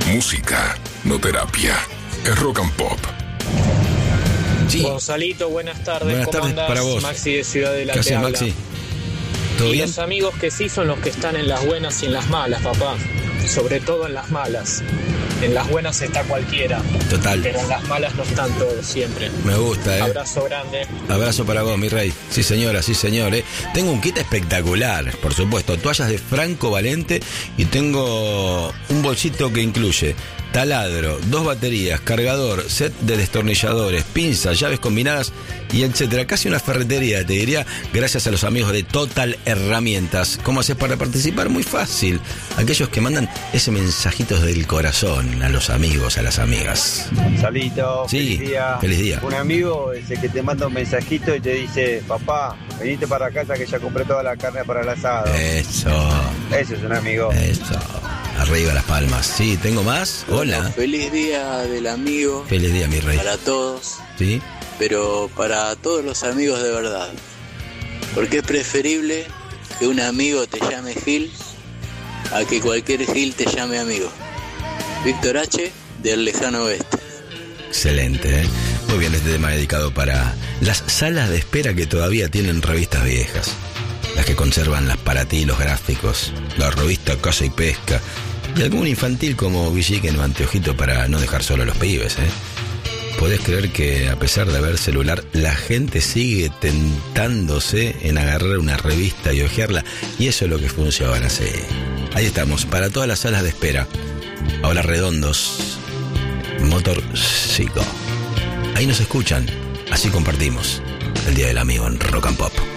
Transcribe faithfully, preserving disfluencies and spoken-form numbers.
Música, no terapia. Es Rock and Pop. Sí. Gonzalito, buenas tardes. Buenas ¿Cómo tardes andás? para vos. Maxi de Ciudad de la ¿Qué Te haces, habla. Maxi? ¿Todo Y bien? los amigos que sí son los que están en las buenas y en las malas, papá. Sobre todo en las malas. En las buenas está cualquiera. Total. Pero en las malas no están todos siempre. Me gusta, ¿eh? Abrazo grande. Abrazo para vos, mi rey. Sí, señora, sí, señor, ¿eh? Tengo un kit espectacular, por supuesto. Toallas de Franco Valente y tengo un bolsito que incluye taladro, dos baterías, cargador, set de destornilladores, pinzas, llaves combinadas y etcétera. Casi una ferretería, te diría, gracias a los amigos de Total Herramientas. ¿Cómo haces para participar? Muy fácil. Aquellos que mandan ese mensajito del corazón a los amigos, a las amigas. Salito, Sí, feliz día. feliz día. Un amigo es el que te manda un mensajito y te dice, papá, venite para casa que ya compré toda la carne para el asado. Eso, Ese es un amigo. eso. Arriba las palmas. Sí, ¿tengo más? Hola. Feliz día del amigo Feliz día, mi rey. para todos, ¿Sí? pero para todos los amigos de verdad. Porque es preferible que un amigo te llame Gil a que cualquier Gil te llame amigo. Víctor H. del lejano oeste. Excelente, ¿eh? Muy bien, este tema dedicado para las salas de espera que todavía tienen revistas viejas. Las que conservan las para ti, los gráficos, la revista Caza y Pesca y algún infantil como Villiquen o Anteojito para no dejar solo a los pibes, ¿eh? ¿Podés creer que a pesar de haber celular, la gente sigue tentándose en agarrar una revista y hojearla? Y eso es lo que funciona, sí. Ahí estamos, para todas las salas de espera. Ahora redondos, Motor Psycho. Ahí nos escuchan, así compartimos el Día del Amigo en Rock and Pop.